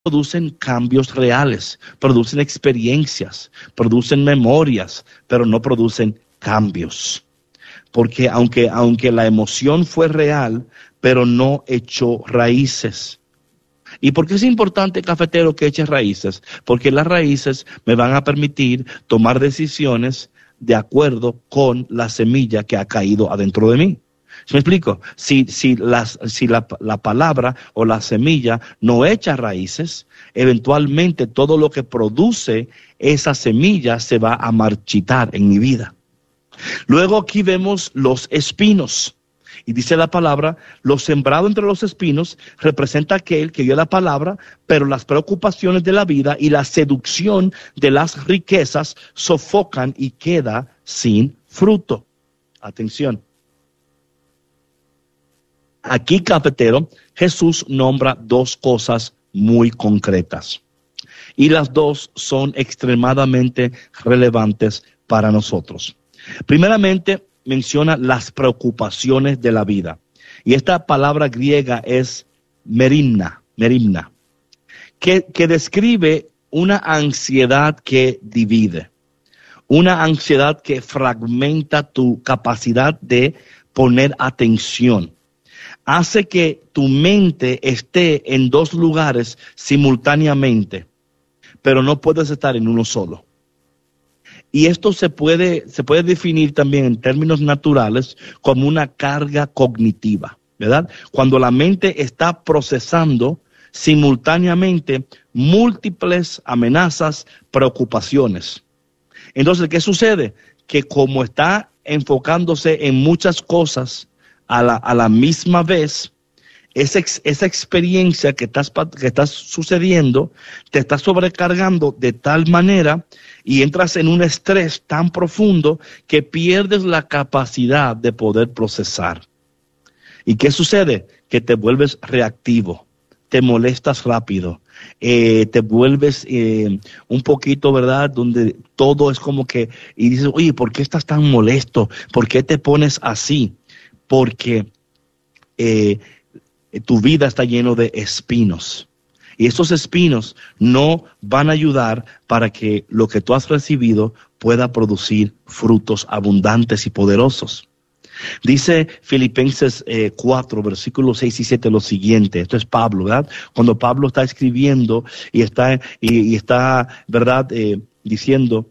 producen cambios reales, producen experiencias, producen memorias, pero no producen cambios. Porque aunque la emoción fue real, pero no echó raíces. ¿Y por qué es importante, cafetero, que eche raíces? Porque las raíces me van a permitir tomar decisiones de acuerdo con la semilla que ha caído adentro de mí. ¿Me explico? Si la palabra o la semilla no echa raíces, eventualmente todo lo que produce esa semilla se va a marchitar en mi vida. Luego aquí vemos los espinos. Y dice la palabra, lo sembrado entre los espinos representa aquel que oyó la palabra, pero las preocupaciones de la vida y la seducción de las riquezas sofocan y queda sin fruto. Atención. Aquí, cafetero, Jesús nombra dos cosas muy concretas. Y las dos son extremadamente relevantes para nosotros. Primeramente, menciona las preocupaciones de la vida. Y esta palabra griega es merimna, que describe una ansiedad que divide, una ansiedad que fragmenta tu capacidad de poner atención. Hace que tu mente esté en dos lugares simultáneamente, pero no puedes estar en uno solo. Y esto se puede definir también en términos naturales como una carga cognitiva, ¿verdad? Cuando la mente está procesando simultáneamente múltiples amenazas, preocupaciones. Entonces, ¿qué sucede? Que como está enfocándose en muchas cosas a la misma vez, esa experiencia que estás sucediendo te está sobrecargando de tal manera y entras en un estrés tan profundo que pierdes la capacidad de poder procesar. ¿Y qué sucede? Que te vuelves reactivo, te molestas rápido, te vuelves un poquito, ¿verdad? Donde todo es como que, y dices, oye, ¿por qué estás tan molesto? ¿Por qué te pones así? Porque tu vida está lleno de espinos. Y esos espinos no van a ayudar para que lo que tú has recibido pueda producir frutos abundantes y poderosos. Dice Filipenses 4, versículos 6 y 7 lo siguiente. Esto es Pablo, ¿verdad? Cuando Pablo está escribiendo y está ¿verdad? Diciendo...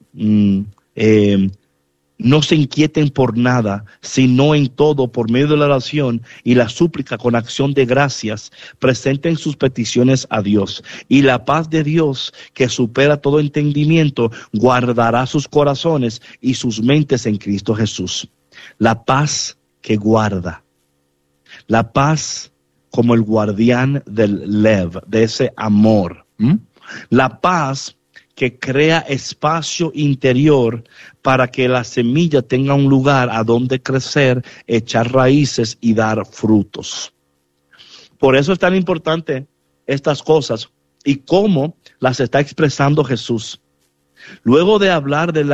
no se inquieten por nada, sino en todo, por medio de la oración y la súplica con acción de gracias, presenten sus peticiones a Dios. Y la paz de Dios, que supera todo entendimiento, guardará sus corazones y sus mentes en Cristo Jesús. La paz que guarda. La paz como el guardián del lev, de ese amor. La paz que crea espacio interior para que la semilla tenga un lugar a donde crecer, echar raíces y dar frutos. Por eso es tan importante estas cosas y cómo las está expresando Jesús. Luego de hablar de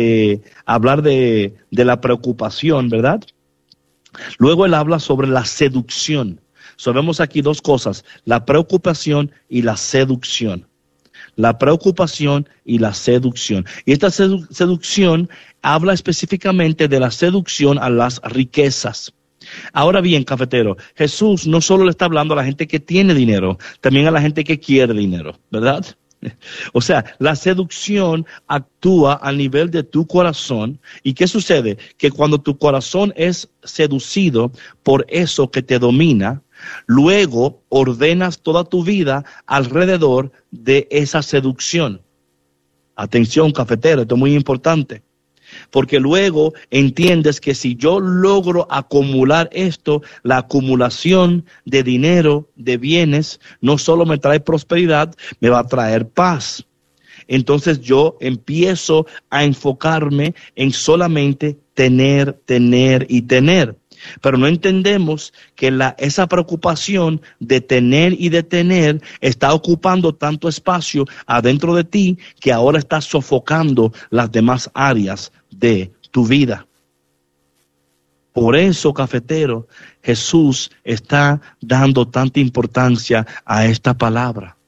la preocupación, ¿verdad? Luego él habla sobre la seducción. Vemos aquí dos cosas, la preocupación y la seducción. La preocupación y la seducción. Y esta seducción habla específicamente de la seducción a las riquezas. Ahora bien, cafetero, Jesús no solo le está hablando a la gente que tiene dinero, también a la gente que quiere dinero, ¿verdad? O sea, la seducción actúa a nivel de tu corazón. ¿Y qué sucede? Que cuando tu corazón es seducido por eso que te domina, luego ordenas toda tu vida alrededor de esa seducción. Atención, cafetero, esto es muy importante. Porque luego entiendes que si yo logro acumular esto, la acumulación de dinero, de bienes, no solo me trae prosperidad, me va a traer paz. Entonces yo empiezo a enfocarme en solamente tener y tener. Pero no entendemos que esa preocupación de tener y de tener está ocupando tanto espacio adentro de ti que ahora está sofocando las demás áreas de tu vida. Por eso, cafetero, Jesús está dando tanta importancia a esta palabra.